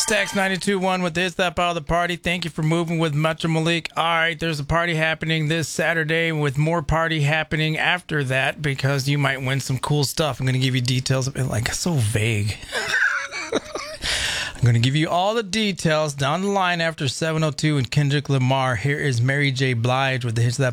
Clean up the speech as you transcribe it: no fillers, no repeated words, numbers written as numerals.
Stacks 92.1 with this, that, part of the party. Thank you for moving with Metro Malik. All right, there's a party happening this Saturday with more party happening after that because you might win some cool stuff. I'm going to give you details of it. Like, it's so vague. I'm going to give you all the details down the line after 7:02 and Kendrick Lamar. Here is Mary J. Blige with the Hits That